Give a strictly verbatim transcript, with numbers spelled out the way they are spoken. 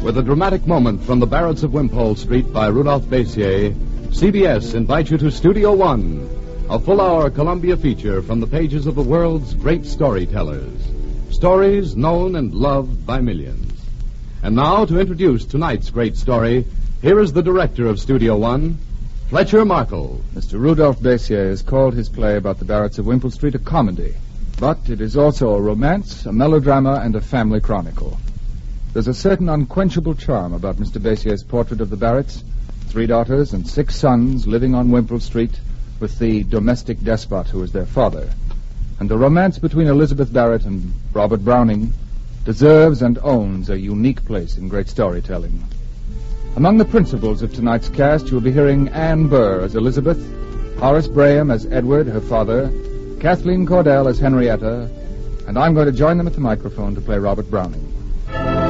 With a dramatic moment from the Barretts of Wimpole Street by Rudolph Bessier, C B S invites you to Studio One, a full-hour Columbia feature from the pages of the world's great storytellers. Stories known and loved by millions. And now, to introduce tonight's great story, here is the director of Studio One, Fletcher Markle. Mister Rudolph Bessier has called his play about the Barretts of Wimpole Street a comedy. But it is also a romance, a melodrama, and a family chronicle. There's a certain unquenchable charm about Mister Bessier's portrait of the Barretts. Three daughters and six sons living on Wimpole Street with the domestic despot who is their father. And the romance between Elizabeth Barrett and Robert Browning deserves and owns a unique place in great storytelling. Among the principals of tonight's cast, you'll be hearing Anne Burr as Elizabeth, Horace Braham as Edward, her father, Kathleen Cordell as Henrietta, and I'm going to join them at the microphone to play Robert Browning.